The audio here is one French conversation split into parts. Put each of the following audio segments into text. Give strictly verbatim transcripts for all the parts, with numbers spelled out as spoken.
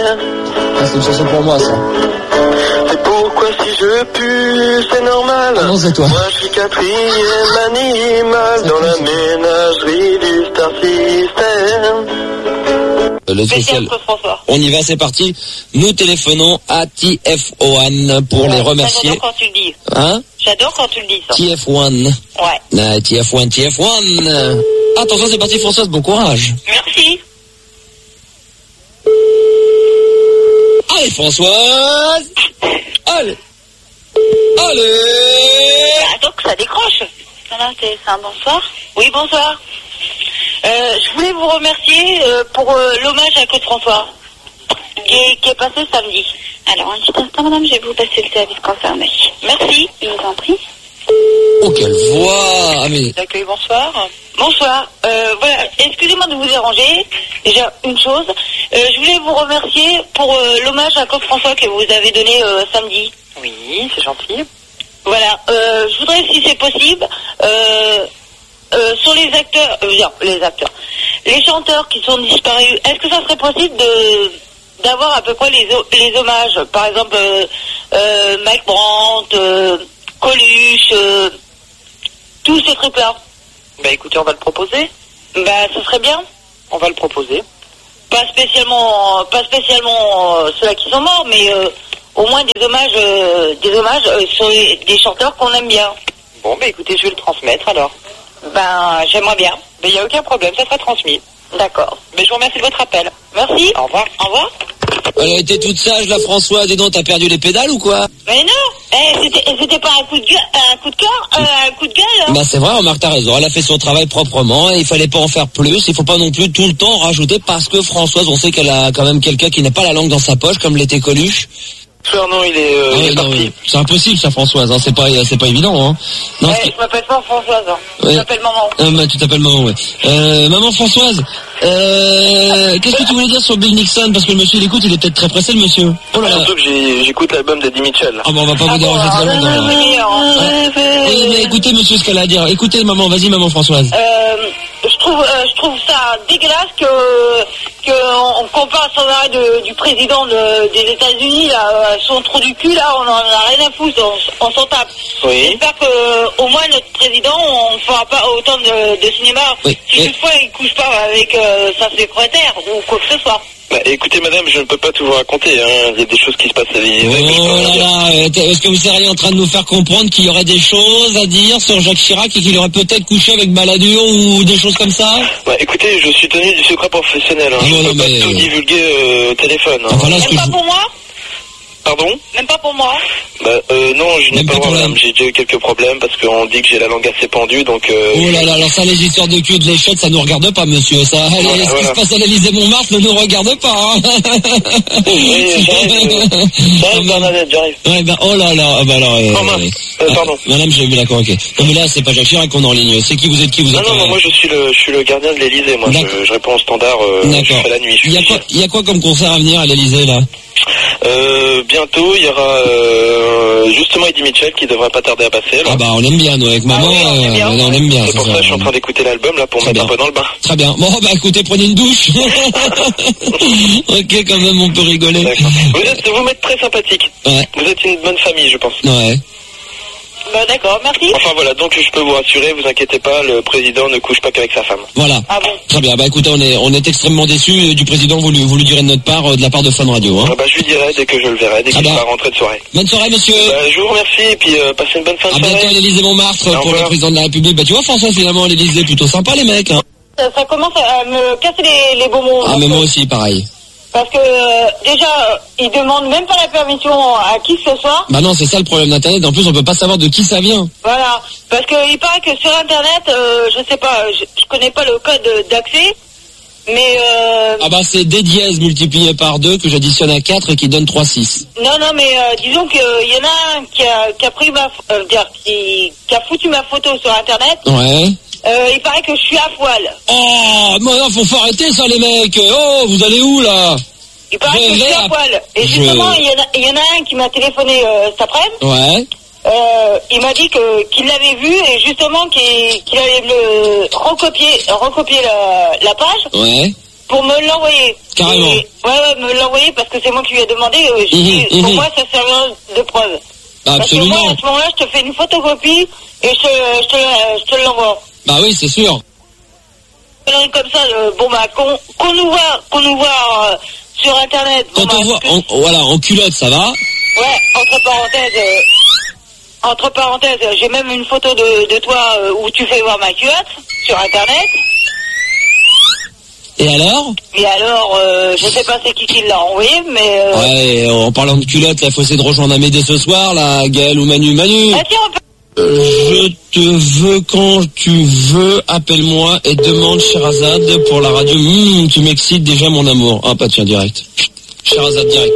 Ah, c'est une chanson pour moi, ça. C'est pourquoi si je pue, c'est normal. Ah non, c'est toi. Moi, je suis quatrième animal dans la ménagerie du Star System. Le social. On y va, c'est parti. Nous téléphonons à T F one pour ouais, les remercier. J'adore quand tu le dis. Hein? J'adore quand tu le dis, ça. T F one. Ouais. Ah, T F one, T F one. Attention, c'est parti, Françoise, bon courage. Merci. Allez, Françoise. Allez. Allez. Attends que ça décroche. Voilà, c'est un bonsoir. Oui, bonsoir. Euh, je voulais vous remercier euh, pour euh, l'hommage à Claude François qui est, qui est passé samedi. Alors, un petit instant, madame, je vais vous passer le service concerné. Merci, je vous en prie. Oh, quelle voix! Ah, mais... D'accueil, bonsoir. Bonsoir. Euh, voilà, excusez-moi de vous déranger. Déjà, une chose. Euh, je voulais vous remercier pour euh, l'hommage à Claude François que vous avez donné euh, samedi. Oui, c'est gentil. Voilà, euh, je voudrais, si c'est possible, euh, euh, sur les acteurs, euh, non, les acteurs, les chanteurs qui sont disparus, est-ce que ça serait possible de d'avoir à peu près les, les hommages, par exemple euh, euh, Mike Brandt, euh, Coluche, euh, tous ces trucs-là. Bah écoutez, on va le proposer. Bah ce serait bien. On va le proposer. Pas spécialement, pas spécialement euh, ceux-là qui sont morts, mais euh, au moins des hommages, euh, des hommages euh, sur les, des chanteurs qu'on aime bien. Bon, bah écoutez, je vais le transmettre alors. Ben, j'aimerais bien. Mais il n'y a aucun problème, ça sera transmis. D'accord. Mais je vous remercie de votre appel. Merci. Au revoir. Au revoir. Elle a été toute sage, la Françoise, et donc t'as perdu les pédales ou quoi? Mais non, eh, c'était, c'était pas un coup de gueule, un coup de cœur, euh, un coup de gueule. Hein. Bah c'est vrai, remarque, t'as raison, elle a fait son travail proprement, et il fallait pas en faire plus, il faut pas non plus tout le temps rajouter, parce que Françoise, on sait qu'elle a quand même quelqu'un qui n'a pas la langue dans sa poche, comme l'était Coluche. Non, il est, euh, ah, il est non, parti. C'est impossible ça, Françoise, hein. c'est pas, c'est pas évident. Hein. Non, ouais, je m'appelle pas Françoise, hein. Ouais. Je m'appelle Maman. Euh, bah, tu t'appelles Maman, ouais. Euh, Maman Françoise, euh, qu'est-ce que tu voulais dire sur Bill Nixon? Parce que le monsieur l'écoute, il est peut-être très pressé, le monsieur. Oh là là. Surtout que j'ai, j'écoute l'album d'Eddie Mitchell. Ah bon, on va pas ah vous déranger bon, très longtemps. Oui, mais écoutez, monsieur, ce qu'elle a à dire. Écoutez, maman, vas-y, Maman Françoise. Euh, je trouve, euh, je trouve ça dégueulasse que, que on compare son arrêt de, du président de, des États-Unis, là, son trou du cul, là, on en a rien à foutre, on, on s'en tape. Oui. J'espère que, au moins, notre président, on ne fera pas autant de, de cinéma. Oui. Si toutefois, il couche pas avec euh, sa secrétaire, ou quoi que ce soit. Bah, écoutez, madame, je ne peux pas tout vous raconter, hein. Il y a des choses qui se passent à l'Élysée. Oh là là, est-ce que vous seriez en train de nous faire comprendre qu'il y aurait des choses à dire sur Jacques Chirac et qu'il aurait peut-être couché avec Balladur ou des choses comme ça? Bah, écoutez, je suis tenu du secret professionnel, hein. Ah, je non, ne peux non, pas mais... tout divulguer euh, au téléphone. Hein. Enfin, là, Même pas je... pour moi? Pardon? Même pas pour moi? Bah, euh, non, je n'ai Même pas pas le droit, pour madame. J'ai déjà eu quelques problèmes parce qu'on dit que j'ai la langue assez pendue, donc... Euh, Oh là là, alors ça, les histoires de cul et de léchette, ça nous regarde pas, monsieur. Ça, allez, voilà, ce voilà. qui se passe à l'Élysée-Montmartre ne nous regarde pas. Hein. Oui, j'arrive, euh, j'arrive, Bernadette, j'arrive. Ouais, ben, oh là là, bah alors... Euh, Oh, mince. Euh, ah, pardon. Madame, j'ai vu, d'accord, ok. Non, mais là, c'est pas Jacques Chirac qu'on est en ligne. C'est qui vous êtes, qui vous êtes? Non, non, non, moi je suis le, je suis le gardien de l'Élysée, moi. Je, je réponds au standard, euh, je D'accord. fais la nuit. Je Il y a quoi, il y a quoi comme concert à venir à l'Élysée, là? Euh, bientôt, il y aura euh, justement Eddie Mitchell qui devrait pas tarder à passer. Là. Ah bah on aime bien, nous, avec maman, Ah oui, on aime bien. euh, on aime bien. C'est pour ça que je suis en train d'écouter l'album là pour Très mettre bien. un peu dans le bain. Très bien. Bon, bah écoutez, prenez une douche. Ok, quand même, on peut rigoler. D'accord. Vous êtes, vous m'êtes très sympathique. Ouais. Vous êtes une bonne famille, je pense. Ouais. Bah d'accord, merci. Enfin voilà, donc je peux vous rassurer, vous inquiétez pas, le président ne couche pas qu'avec sa femme. Voilà. Ah bon? Très bien. Bah écoutez, on est, on est extrêmement déçus du président. Vous lui, vous lui direz de notre part, euh, de la part de Fun Radio. Hein. Ah bah je lui dirai dès que je le verrai, dès Ah qu'il bah. sera rentré de soirée. Bonne soirée, monsieur. Bah, je vous remercie et puis euh, passez une bonne fin de À bientôt à soirée. l'Élysée-Montmartre Au pour le revoir. président de la République. Bah tu vois, François, finalement, à l'Élysée, plutôt sympa, les mecs. Hein. Ça, ça commence à me casser les, les beaux mots. Ah, mais moi aussi, pareil. Parce que euh, déjà, euh, ils demandent même pas la permission à qui que ce soit. Bah non, c'est ça le problème d'Internet. En plus, on peut pas savoir de qui ça vient. Voilà. Parce que il paraît que sur Internet, euh, je sais pas, je, je connais pas le code d'accès, mais euh, Ah bah c'est D dièse multiplié par deux que j'additionne à quatre et qui donne trois six. non, non, mais euh, disons qu'il y en a un qui a, qui a pris ma, euh, dire, qui, qui a foutu ma photo sur Internet. Ouais. Euh, il paraît que je suis à poil. Oh, non, non, faut, faut arrêter ça, les mecs. Oh, vous allez où, là? Il paraît Je que je suis vais à à- poil. Et je- justement, il y, en a- il y en a un qui m'a téléphoné euh, cet après-midi. Ouais. Euh, il m'a dit que qu'il l'avait vu et justement qu'il qu'il allait me le recopier, recopier la, la page. Ouais. pour me l'envoyer. Carrément. Et- ouais, ouais, me l'envoyer parce que c'est moi qui lui ai demandé. Euh, je Mhm, dis, pour mhm. moi, ça servira de preuve. Bah, Parce que moi, absolument. à ce moment-là, je te fais une photocopie et je te, je te, je te l'envoie. Bah oui, c'est sûr. Comme ça, euh, bon bah, qu'on qu'on nous voit, qu'on nous voit euh, sur Internet. Bon, Quand on bah, voit, que- en, voilà, en culotte, ça va. Ouais, entre parenthèses, euh, entre parenthèses, euh, j'ai même une photo de, de toi euh, où tu fais voir ma culotte sur Internet. Et alors? Et alors, euh, je sais pas c'est qui qui l'a envoyé, mais... Euh... Ouais, en parlant de culotte, là, faut essayer de rejoindre Amédée ce soir, là, Gaël ou Manu. Manu, Ah tiens, on peut... je te veux quand tu veux, appelle-moi et demande Sherazade pour la radio. Mmh, tu m'excites déjà, mon amour. Ah, pas tiens, direct. Sherazade, direct.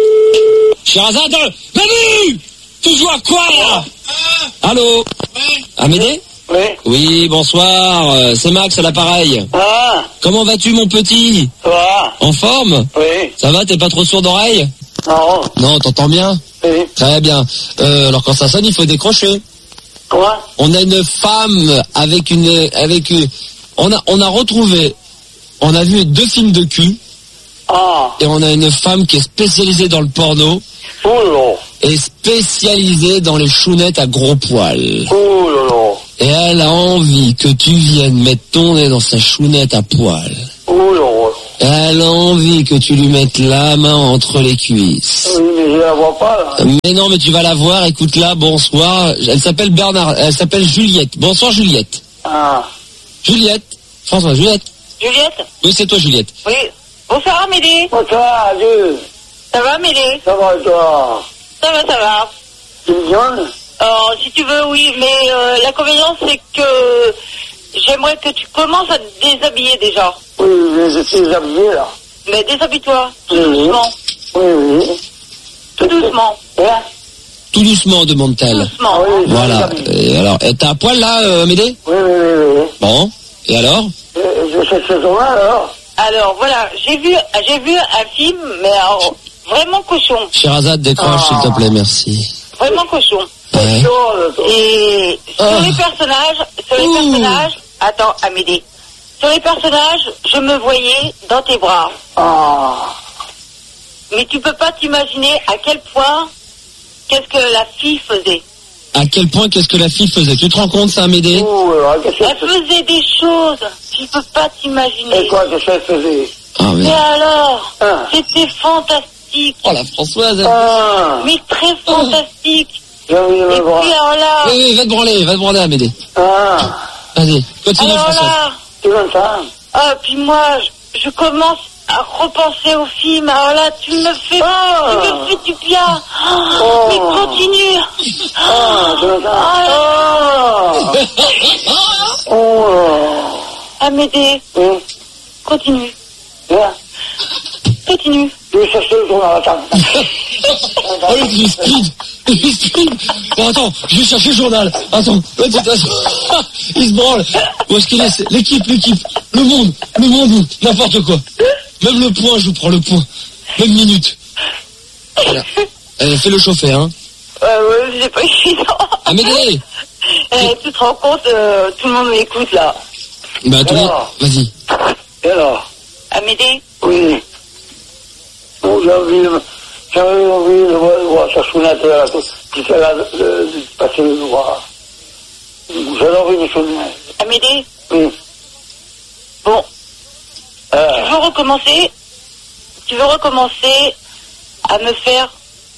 Sherazade, Manu! Tu joues à quoi, là? Allô? Amédée? Oui. Oui, bonsoir, euh, c'est Max à l'appareil. Ah, Comment vas-tu, mon petit? ça va? En forme? Oui. Ça va, t'es pas trop sourd d'oreille? Non. Non, t'entends bien? Oui. Très bien. Euh, alors quand ça sonne, il faut décrocher. Quoi? On a une femme avec une... avec une- on a, on a retrouvé... On a vu deux films de cul Ah. et on a une femme qui est spécialisée dans le porno Oh là. et spécialisée dans les chounettes à gros poils. Oh là là. Et elle a envie que tu viennes mettre ton nez dans sa chounette à poil. Oh là là. Et elle a envie que tu lui mettes la main entre les cuisses. Oui, mais je la vois pas, là. Mais non, mais tu vas la voir, écoute-la, bonsoir. Elle s'appelle Bernard, elle s'appelle Juliette. Bonsoir Juliette. Ah. Juliette. François, Juliette. Juliette? Oui, c'est toi Juliette. Oui. Bonsoir Amélie. Oh, ça va, adieu. Ça va Amélie? Ça va, toi? Ça va, ça va. Tu me donnes? Alors, si tu veux, oui, mais euh, l'inconvénient, c'est que j'aimerais que tu commences à te déshabiller déjà. Oui, mais je suis habillé, là. Mais déshabille-toi, tout Oui. doucement. Oui, oui. Tout doucement. Hein? Tout doucement, demande-t-elle. Doucement. Ah oui, je Voilà. suis habillé. Et alors, t'as à poil là, euh, Amédée? Oui, oui, oui, oui. Bon. Et alors? Euh, Je sais ce là alors. Alors, voilà, j'ai vu, j'ai vu un film, mais alors, vraiment cochon. Sherazade, décroche, Ah. s'il te plaît, merci. Vraiment cochon. Ouais. Chaud, là, toi. Et sur Ah. les personnages, sur les Ouh. personnages, attends, Amélie. Sur les personnages, je me voyais dans tes bras. Ah. Mais tu peux pas t'imaginer à quel point, qu'est-ce que la fille faisait. À quel point qu'est-ce que la fille faisait? Tu te rends compte, ça, Amédée? Oh, alors, qu'est-ce Elle que faisait des choses, tu peux pas c'est? t'imaginer. Et quoi, qu'est-ce qu'elle faisait? Ah, Mais mais... alors, Ah. c'était fantastique, Oh, la Françoise, elle... Ah. mais très fantastique. J'ai envie de Et me voir. puis alors là, Oui, oui, va te branler, va te branler, Amédée. Ah. Vas-y, continue, alors Françoise. là, Tu l'entends? ah, puis moi, je, je commence à repenser au film. Alors là, tu me fais, Ah. tu me fais du bien. Oh, Oh. Mais continue. Ah, tu l'entends? Ah, Ah. Oh. Amédée, Oui. continue, Viens. continue. Je vais chercher le journal, attends. Oh, il est speed. Il est speed. Bon, attends, je vais chercher le journal. Attends, de toute façon, il se branle. Où est-ce qu'il est? C'est l'équipe, l'équipe. Le monde, le monde, n'importe quoi. Même le point, je vous prends le point. Même minute. Voilà. Euh, fais-le chauffer, hein. Euh, ouais, c'est pas évident. Amédée. Eh, tu te rends compte, euh, tout le monde m'écoute là. Bah, tout le monde, Alors. vas-y. Et alors? Amédée, Oui. Oh, j'ai envie de, j'ai envie de voir, de voir sa chounette, là, qui fait là, de, de, de passer le doigt. J'ai envie de chounette. Amédée, Oui. bon, tu Euh, veux recommencer, tu veux recommencer à me faire,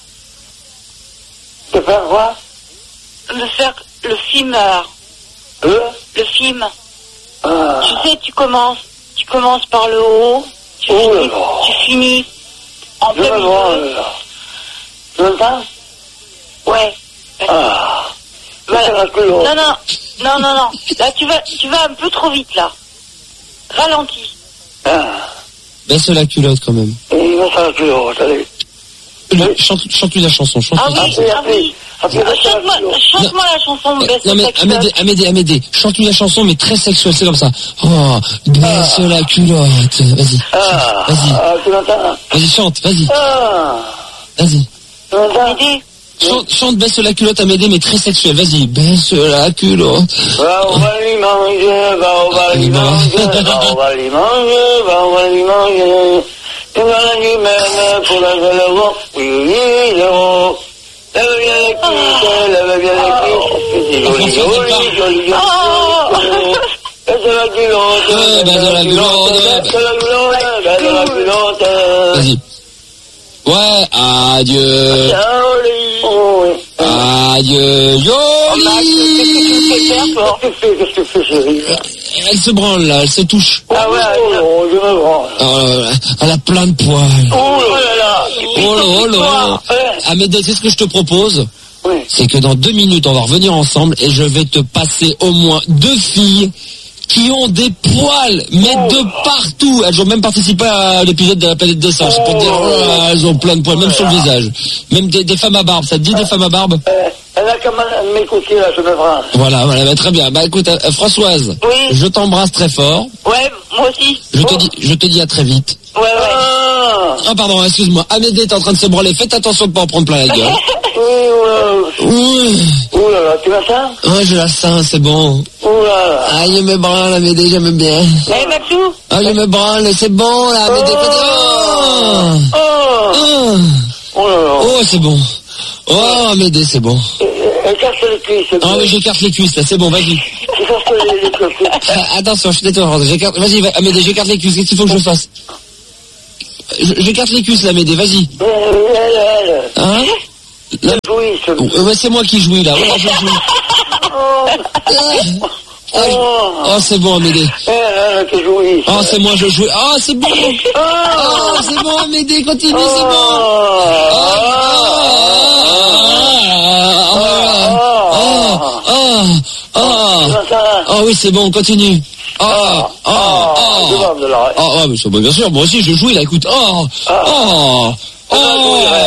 de faire quoi? me faire le film, euh, Le? le film. Ah. Tu sais, tu commences, tu commences par le haut, tu, Oh là finis, là. tu finis en Je plein vais voir, milieu. là. Tu l'entends? Ouais. Ah. Voilà. C'est la culotte. Non, non, non, non, non. Là, tu vas, tu vas un peu trop vite, là. Ralentis. Ah. Baisse la culotte, quand même. Et il va faire la culotte, allez. Le- Chante, chante-lui la chanson, chante Ah la oui, chanson. Après, ah oui. après, Ah, après, Chante-moi, après, chante-moi la chanson, baisse Non mais ta culotte. Amédée, Amédée, Amédée, chante-lui la chanson mais très sexuelle, c'est comme ça. Oh, baisse la culotte. Vas-y, Ah. vas-y, Ah, tu l'entends? vas-y, chante, vas-y, Ah. vas-y. Tu l'entends? Amédée, Chante, chante, baisse la culotte à m'aider, mais très sexuel. Vas-y, baisse la culotte. Va, on va lui manger, va, on va lui manger, va, on va lui manger, va, on va lui manger. Tu vas la nuit même pour la zéro, oui, oui, zéro. Lève bien les cuisses, lève bien les cuisses. Joli, joli, joli, joli. Baisse la culotte, baisse la culotte, baisse la culotte, baisse la culotte. Vas-y. Ouais, adieu. Adieu, Yoli. Qu'est-ce que tu fais, chérie? Elle se branle là, elle se touche. Ah ouais, oh, je me branle. Oh, elle a plein de poils. Oh là là. Oh là, oh là. Amédée, c'est ce que je te propose. Oui. C'est que dans deux minutes, on va revenir ensemble et je vais te passer au moins deux filles qui ont des poils, mais oh. de partout. Elles ont même participé à l'épisode de la planète des singes. C'est pour te dire, oh là, elles ont plein de poils, même sur le visage. Même des, des femmes à barbe. Ça te dit des femmes à barbe? euh, Elle a qu'à m'écouter là, je me branle. Voilà, voilà, bah, très bien. Bah écoute, euh, Françoise, Oui. je t'embrasse très fort. Ouais, moi aussi. Je te dis, je te dis à très vite. Ouais, ouais. Ah, Ah pardon, excuse-moi. Amédée est en train de se branler. Faites attention de pas en prendre plein la gueule. oui, oula. Oui. Oh là là, tu l'as ça? Ouais, j'ai la sein, c'est bon. Oh là là. Ah, je me branle, Amédée, j'aime bien. Eh, Maxou? Ah, je me branle, c'est bon, là, Amédée. Oh. Oh, Oh, oh, oh là là. oh c'est bon. Oh, Amédée, c'est bon. Elle casse les cuisses. Ah oui, j'écarte les cuisses, là, c'est bon, vas-y. Tu casses les, les cuisses. Ah, attention, je t'étonne, j'écarte, vas-y, va- Amédée, j'écarte les cuisses, qu'est-ce qu'il faut que je fasse? Je- J'écarte les cuisses, là, Amédée, vas-y. Elle, elle, elle. Hein? Là, Oui, c'est bon. euh, ouais, c'est moi qui jouis, là, voilà, je joue. Oh, Ah, je- oh. oh, c'est bon, Amédée. Elle, elle, qui jouit. Oh, c'est moi, je joue. Oh, c'est bon. Oh, Oh, c'est bon, Amédée, continue, c'est bon. oh. Oh oui, c'est bon, continue. Oh, oh, oh. Je vais me la- Oh, oh, mais c'est bon, bien sûr, moi aussi je jouis là, écoute. Oh, oh, oh.